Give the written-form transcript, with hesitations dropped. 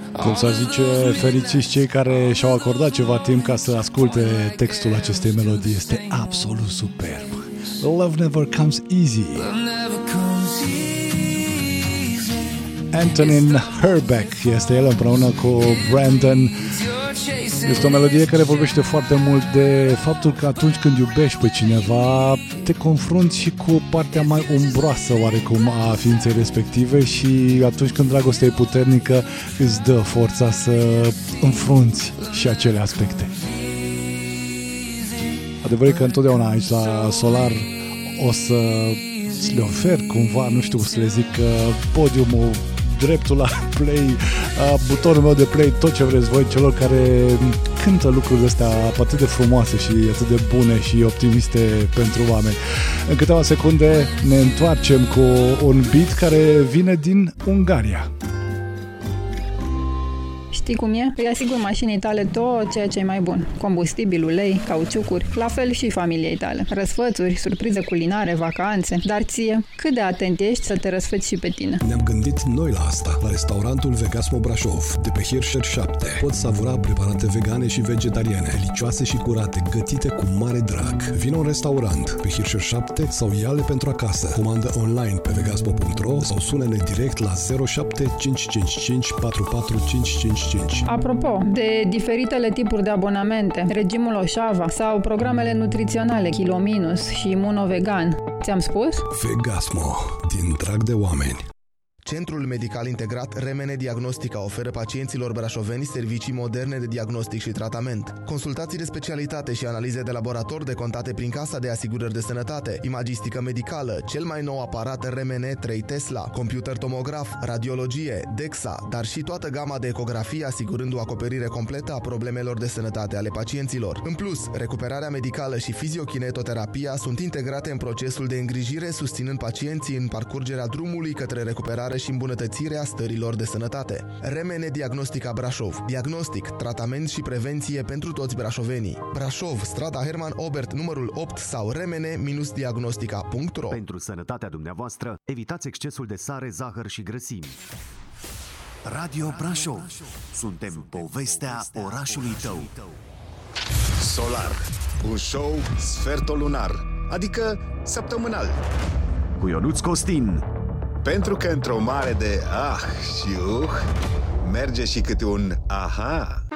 Cum s-ar zice, fericiți cei care și-au acordat ceva timp ca să asculte textul acestei melodii. Este absolut superb. Love never comes easy. Antonin Herbeck este el împreună cu Brandon. Este o melodie care vorbește foarte mult de faptul că atunci când iubești pe cineva, te confrunți și cu partea mai umbroasă oarecum a ființei respective și atunci când dragostea e puternică, îți dă forța să înfrunți și acele aspecte. Adevărul că întotdeauna aici la Solar o să le ofer cumva, nu știu să le zic, podiumul, dreptul la play, butonul meu de play, tot ce vreți voi, celor care cântă lucrurile astea atât de frumoase și atât de bune și optimiste pentru oameni. În câteva secunde ne întoarcem cu un beat care vine din Ungaria. Știi cum e? Îi asigur mașinii tale tot ceea ce e mai bun. Combustibil, ulei, cauciucuri, la fel și familiei tale. Răsfățuri, surprize culinare, vacanțe. Dar ție, cât de atent ești să te răsfăți și pe tine? Ne-am gândit noi la asta. La restaurantul Vegasmo Brașov, de pe Hirscher 7. Poți savura preparate vegane și vegetariane, delicioase și curate, gătite cu mare drag. Vino în restaurant pe Hirscher 7 sau ia-le pentru acasă. Comandă online pe vegasmo.ro sau sună-ne direct la 07 555 44555. Apropo de diferitele tipuri de abonamente, regimul Oșava sau programele nutriționale Kilo Minus și Imunovegan, ți-am spus? Vegasmo, din drag de oameni. Centrul Medical Integrat Remene Diagnostica oferă pacienților brașoveni servicii moderne de diagnostic și tratament. Consultații de specialitate și analize de laborator decontate prin Casa de Asigurări de Sănătate, imagistică medicală, cel mai nou aparat Remene 3 Tesla, computer tomograf, radiologie, DEXA, dar și toată gama de ecografie asigurând o acoperire completă a problemelor de sănătate ale pacienților. În plus, recuperarea medicală și fiziokinetoterapia sunt integrate în procesul de îngrijire, susținând pacienții în parcurgerea drumului către recuperare și îmbunătățirea stărilor de sănătate. Remene Diagnostica Brașov. Diagnostic, tratament și prevenție pentru toți brașovenii. Brașov, strada Herman Obert, numărul 8 sau remene-diagnostica.ro. Pentru sănătatea dumneavoastră, evitați excesul de sare, zahăr și grăsimi. Radio Brașov. Suntem povestea orașului tău. Solar. Un show sfertolunar, adică săptămânal. Cu Ionuț Costin. Pentru că într-o mare de și merge și câte un aha.